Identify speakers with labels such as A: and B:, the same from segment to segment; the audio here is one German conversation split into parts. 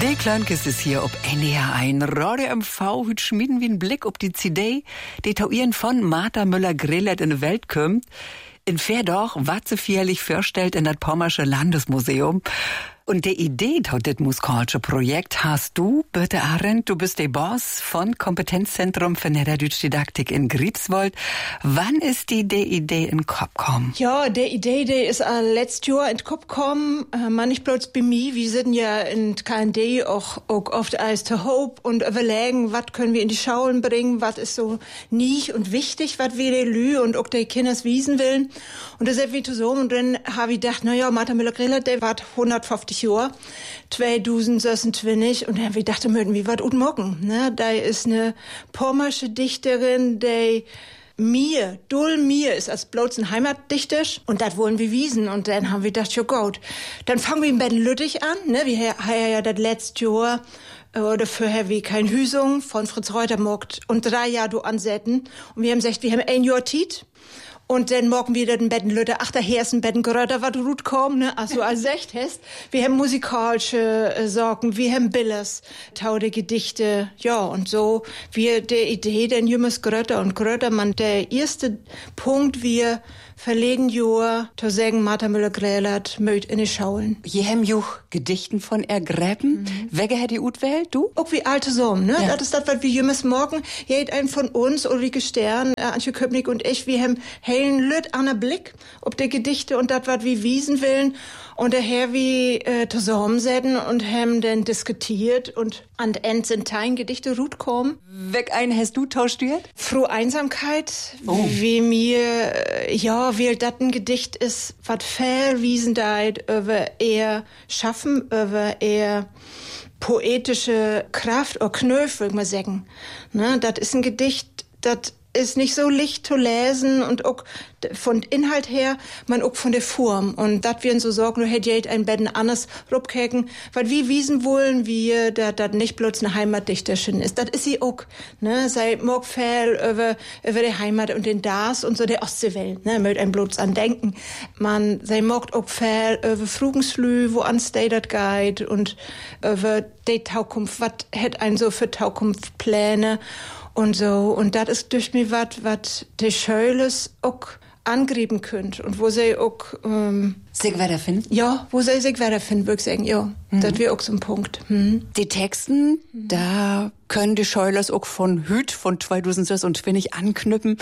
A: Die Klönkes ist hier ob NDR1. Radio MV hüt schmieden wie ein Blick ob die CD, die Tauieren von Martha Müller-Grelert in die Welt kommt. In Verdorch, wat sie vierlich vorstellt in das Pommersche Landesmuseum. Und die Idee tau dit musikalsche Projekt hast du, Birte Arendt, du bist der Boss von Kompetenzzentrum für Niederdütsch-Didaktik in Greifswald. Wann ist die Idee in Kopf gekommen?
B: Ja, die Idee ist letztes Jahr in Kopf gekommen. Man nicht bloß bei mir, wir sind ja in KND auch oft als to Hope und überlegen, was können wir in die Schulen bringen, was ist so nicht und wichtig, was wir die Lü und auch die Kinders wiesen willen. Und das ist wie so. Und dann habe ich gedacht, naja, Martha Müller-Grelert, der war 150 Jahre, 2026, und dann habe ich gedacht, möchten wir was utmocken, ne? Da ist eine pommersche Dichterin, die mir ist als bloß ein Heimatdichter, und das wollen wir wiesen. Und dann haben wir gedacht, ja gut, dann fangen wir in Betten-Lüttich an, ne? Wir haben ja das letzte Jahr oder vorher wie kein Hüsung von Fritz Reuter mogt und 3 Jahre du ansetzen. Und wir haben gesagt, wir haben ein Jahr Tiet. Und dann morgen wieder den Bettenlöter, ach, daher ist ein Bettengrötter, was du kommen, ne? Ach so, als echt hast. Wir haben musikalische Sorgen, wir haben Billers, taude Gedichte, ja, und so, wir, der Idee, den jümmes Grötter und Grötter, der erste Punkt, wir verleden Jahr, zu sagen, Martha Müller-Grelert mögt in die Schulen.
A: Je hem juch Gedichten von ergräben. Wege hat die Utwelt, du?
B: Auch wie alte Sohn, ne?
A: Ja.
B: Das ist das, was wir jümmes morgen, jed ein von uns, Ulrike Stern, Antje Köpnick und ich, wir haben hellen Lüt an der Blick, ob die Gedichte und das, was wir wiesen willen. Und daher wie zusammensetzen und haben dann diskutiert und an End sind tein Gedichte Ruth kommen.
A: Weg ein hast du taustiert?
B: Frohe Einsamkeit,
A: Oh.
B: wie mir, ja, wie das ein Gedicht ist, was verwiesen deit über eher Schaffen, über eher poetische Kraft oder Knöpfe, würde ich mal sagen. Ne, das ist ein Gedicht, das ist nicht so leicht zu lesen und auch von Inhalt her, man auch von der Form. Und dat wir so sorgen, du hätt ein Betten anders rupkeken, weil wir wiesen wollen, wir, dat nicht bloß eine Heimatdichterchen ist. Dat ist sie auch, ne, sei mag viel über die Heimat und den Das und so der Ostseewelt, ne, mögt ein bloß an denken. Man, sei mag auch viel über Frugenslü, wo ans day dat geht und über die Taukunft, wat hätt ein so für Taukunftpläne und so. Und das ist durch mich wat die Schöles auch angrieben könnt und wo sie auch
A: Sich weiterfinden?
B: ja, wo sie sich weiterfinden, würde ich sagen, ja. Das wäre auch so ein Punkt.
A: Die Texten, da können die Scheulers auch von Hüt von 2020 anknüpfen.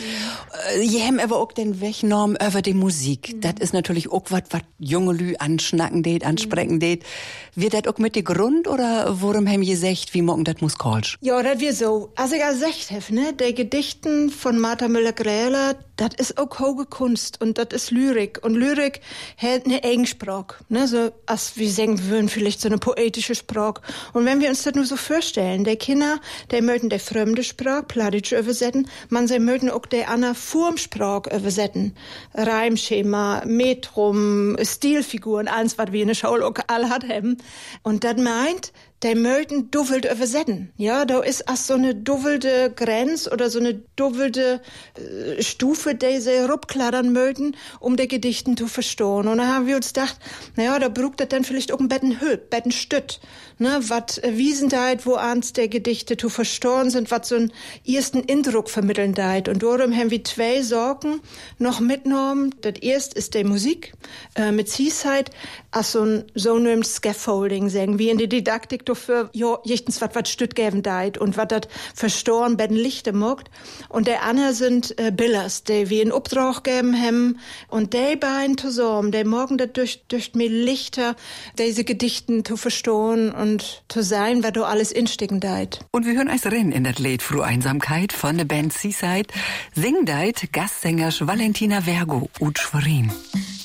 A: Je haben aber auch den Wegnorm über die Musik. Das ist natürlich auch was junge Lü anschnacken det, ansprechen det. Wird das auch mit die Grund oder worum haben je gesagt, wie morgen das musikalsch?
B: Ja, das wir so. Also ich gesagt habe, ne, die Gedichten von Martha Müller-Grelert, das ist auch hohe Kunst und das ist Lyrik. Und Lyrik hat eine Eigensprache, ne, so, als wir sagen würden, vielleicht so eine poetische Sprache. Und wenn wir uns das nur so vorstellen, die Kinder, die möchten die fremde Sprache, Plattdeutsch übersetzen, man sie möchten auch die andere Formsprache übersetzen. Reimschema, Metrum, Stilfiguren, alles, was wir in der Schule auch alle haben. Und das meint, die möchten dubbelt übersetzen. Ja, da ist auch so eine dubbelte Grenze oder so eine dubbelte Stufe, die sie rupkladdern möchten, um die Gedichten zu verstehen. Und da haben wir uns gedacht, naja, da braucht das dann vielleicht auch ein Bettenstütt, ne, was wiesen deit, wo ans der Gedichte zu verstehen sind, was so einen ersten Eindruck vermitteln deit. Und darum haben wir 2 Sorgen noch mitgenommen. Das erste ist die Musik, mit Seaside, als so ein Scaffolding, sagen wir in der Didaktik, für, ja, jichtens was stütt geben deit und was dat verstoren betten Lichte mogt. Und der andere sind Billers, die wir in Obdrach geben haben. Und die beiden zusammen, die morgen dat durch mir Lichter, diese Gedichten zu verstoren und zu sein, was du alles instecken deit.
A: Und wir hören als Rennen in das Lied Frohe Einsamkeit von der Band Seaside. Sing deit Gastsänger Valentina Vergo und Schwerin.